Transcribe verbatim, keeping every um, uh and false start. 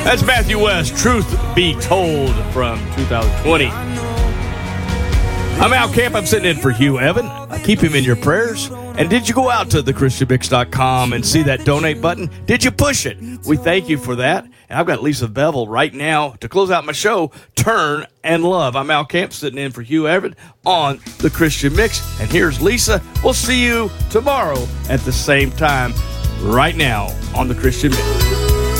That's Matthew West, Truth Be Told from two thousand twenty. I'm Al Camp. I'm sitting in for Hugh Evan. I keep him in your prayers. And did you go out to the christian mix dot com and see that donate button? Did you push it? We thank you for that. And I've got Lisa Bevel right now to close out my show, Turn and Love. I'm Al Camp sitting in for Hugh Evan on the Christian Mix. And here's Lisa. We'll see you tomorrow at the same time right now on the Christian Mix.